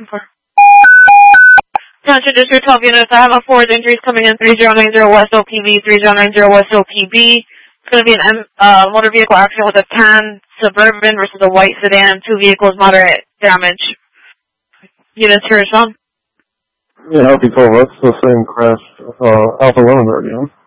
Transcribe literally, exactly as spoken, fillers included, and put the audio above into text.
Township District twelve units. I have a Ford injuries coming in three zero nine zero West O P B, three zero nine zero West O P B. It's going to be an uh, motor vehicle accident with a tan Suburban versus a white sedan. Two vehicles, moderate damage. Units here, Sean. Yeah, Alpha twelve, that's the same crash uh, Alpha eleven already, huh?